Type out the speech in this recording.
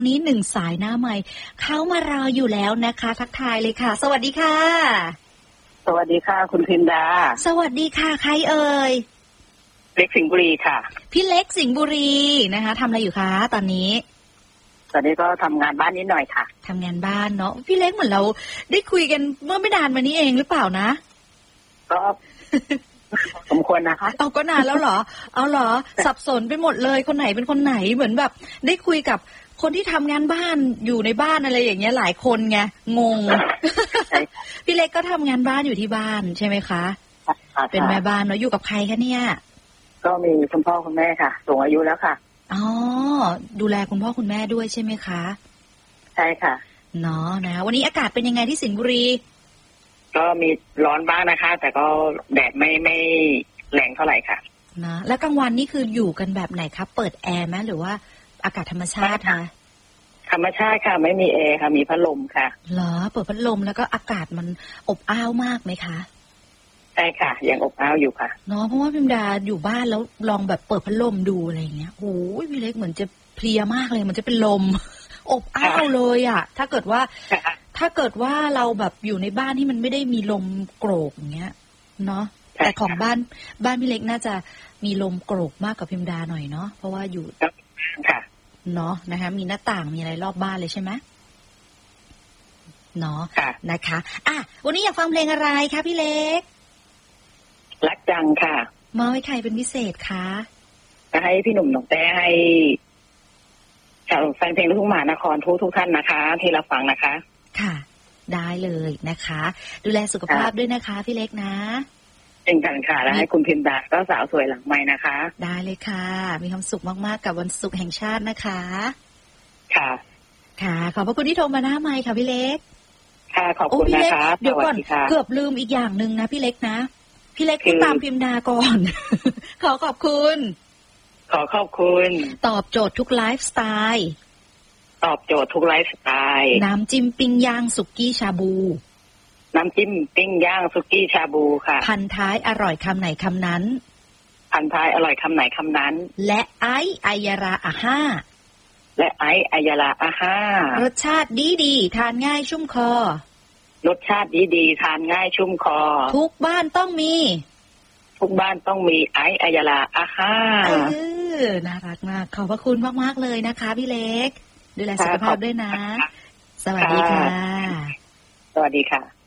นี้หนึ่งสายหน้าใหม่เขามารออยู่แล้วนะคะทักทายเลยค่ะสวัสดีค่ะสวัสดีค่ะคุณพิมดาสวัสดีค่ะใครเอ่ยเล็กสิงห์บุรีค่ะพี่เล็กสิงห์บุรีนะคะทำอะไรอยู่คะตอนนี้ก็ทำงานบ้านนิดหน่อยค่ะทำงานบ้านเนาะพี่เล็กเหมือนเราได้คุยกันเมื่อไม่นานมานี้เองหรือเปล่านะก็สมควรนะคะเอาก็นานแล้วเหรอเอาเหรอสับสนไปหมดเลยคนไหนเป็นคนไหนเหมือนแบบได้คุยกับคนที่ทำงานบ้านอยู่ในบ้านอะไรอย่างเงี้ยหลายคนไงงง พี่เล็กก็ทำงานบ้านอยู่ที่บ้านใช่ไหมคะเป็นแม่บ้านเนาะอยู่กับใครคะเนี่ยก็มีคุณพ่อคุณแม่ค่ะสูงอายุแล้วค่ะอ๋อดูแลคุณพ่อคุณแม่ด้วยใช่ไหมคะใช่ค่ะเนาะนะวันนี้อากาศเป็นยังไงที่สิงห์บุรีก็มีร้อนบ้างนะคะแต่ก็แดดไม่แรงเท่าไหร่ค่ะนะแล้วกลางวันนี่คืออยู่กันแบบไหนคะเปิดแอร์ไหมหรือว่าอากาศธรรมชาติคะธรรมชาติค่ะไม่มีแอร์ค่ะมีพัดลมค่ะเหรอเปิดพัดลมแล้วก็อากาศมันอบอ้าวมากไหมคะใช่ค่ะยังอบอ้าวอยู่ค่ะเนาะเพราะว่าพิมดาอยู่บ้านแล้วลองแบบเปิดพัดลมดูอะไรอย่างเงี้ยโอ้ยพี่เล็กเหมือนจะเพลียมากเลยมันจะเป็นลมอบอ้าวเลยอ่ะถ้าเกิดว่าเราแบบอยู่ในบ้านที่มันไม่ได้มีลมโกรกอย่างเงี้ยเนาะแต่ของบ้านพี่เล็กน่าจะมีลมโกรกมากกว่าพิมดาหน่อยเนาะเพราะว่าอยู่ค่ะเนาะนะคะมีหน้าต่างมีอะไรรอบบ้านเลยใช่ไหมเนาะนะคะอ่ะวันนี้อยากฟังเพลงอะไรคะพี่เล็กรักจังค่ะมาให้ใครเป็นพิเศษคะจะให้พี่หนุ่มหนองแต้ให้ชาวแฟนเพลงลูกทุ่งมหานครทุกท่านนะคะที่รับฟังนะคะค่ะได้เลยนะคะดูแลสุขภาพด้วยนะคะพี่เล็กนะเป็นกันค่ะแล้วให้คุณพิมดาก็สาวสวยหลังไม้นะคะได้เลยค่ะมีความสุขมากๆกับวันศุกร์แห่งชาตินะคะค่ะค่ะขอบพระคุณที่โทรมาหน้าไมค์ค่ะพี่เล็กค่ะขอบคุณนะคะเดี๋ยวก่อนเกือบลืมอีกอย่างหนึ่งนะพี่เล็กนะพี่เล็กพูดตามพิมดาก่อน ขอบคุณตอบโจทย์ทุกไลฟ์สไตล์น้ำจิ้มปิ้งย่างสุกี้ชาบูน้ำจิ้มปิ้งย่างสุกี้ชาบูค่ะพันท้ายอร่อยคำไหนคำนั้นและไอซ์อัยราอาห้ารสชาติดีทานง่ายชุ่มคอทุกบ้านต้องมีไอซ์อัยราอาห้าน่ารักมากขอบพระคุณมากๆเลยนะคะพี่เล็กดูแลสุขภาพด้วยนะสวัสดีค่ะสวัสดีค่ะ